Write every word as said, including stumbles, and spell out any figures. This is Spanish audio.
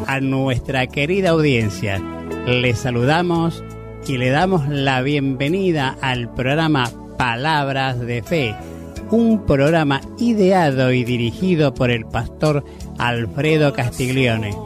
a nuestra querida audiencia. Les saludamos y le damos la bienvenida al programa Palabras de Fe, un programa ideado y dirigido por el pastor Alfredo Castiglione.